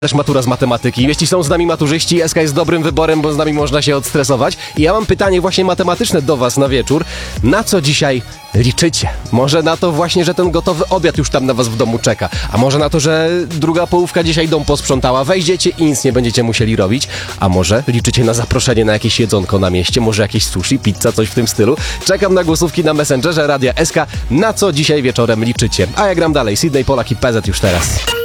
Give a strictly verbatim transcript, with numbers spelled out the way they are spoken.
Też matura z matematyki. Jeśli są z nami maturzyści, S K jest dobrym wyborem, bo z nami można się odstresować. I ja mam pytanie właśnie matematyczne do was na wieczór. Na co dzisiaj liczycie? Może na to właśnie, że ten gotowy obiad już tam na was w domu czeka. A może na to, że druga połówka dzisiaj dom posprzątała, wejdziecie i nic nie będziecie musieli robić. A może liczycie na zaproszenie na jakieś jedzonko na mieście, może jakieś sushi, pizza, coś w tym stylu. Czekam na głosówki na Messengerze Radia S K. Na co dzisiaj wieczorem liczycie? A ja gram dalej. Sydney, Polak i P Z już teraz.